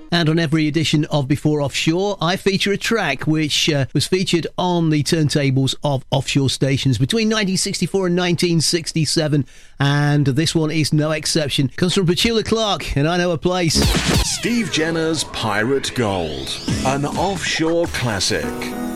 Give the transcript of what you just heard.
And on every edition of Before Offshore, I feature a track which was featured on the turntables of offshore stations between 1964 and 1967. And this one is no exception. Comes from Petula Clark, and I Know a Place. Steve Jenner's Pirate Gold, an offshore classic.